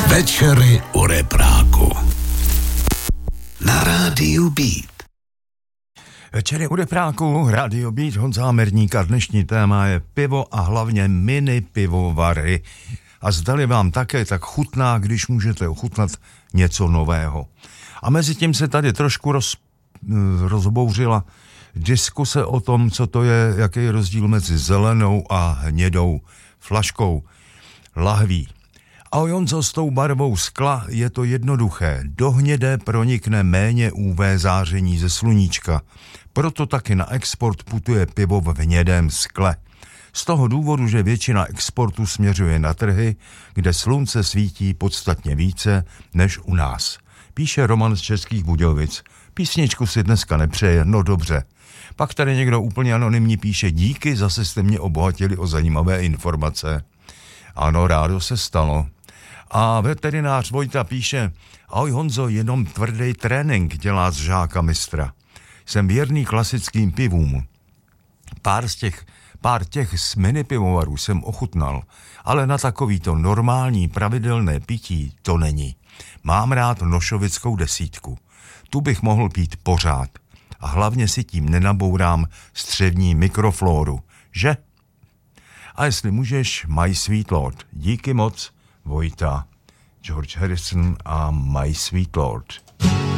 Večery u repráku na rádiu Beat. Večery u repráku, rádio Beat, Honza Merník a dnešní téma je pivo a hlavně mini pivovary. A zdali vám také tak chutná, když můžete ochutnat něco nového. A mezi tím se tady trošku rozbouřila diskuse o tom, co to je, jaký je rozdíl mezi zelenou a hnědou flaškou lahví. A Honzo, s tou barvou skla je to jednoduché. Do hnědé pronikne méně UV záření ze sluníčka. Proto taky na export putuje pivo v hnědém skle. Z toho důvodu, že většina exportu směřuje na trhy, kde slunce svítí podstatně více než u nás. Píše Roman z Českých Budějovic. Písničku si dneska nepřeje, no dobře. Pak tady někdo úplně anonymní píše: díky, zase jste mě obohatili o zajímavé informace. Ano, rádo se stalo. A veterinář Vojta píše: ahoj Honzo, jenom tvrdý trénink dělá z žáka mistra. Jsem věrný klasickým pivům. Pár těch z mini pivovarů jsem ochutnal, ale na takovýto normální pravidelné pití to není. Mám rád nošovickou 10. Tu bych mohl pít pořád. A hlavně si tím nenabourám střevní mikroflóru, že? A jestli můžeš, My Sweet Lord. Díky moc, Vojta. George Harrison a My Sweet Lord.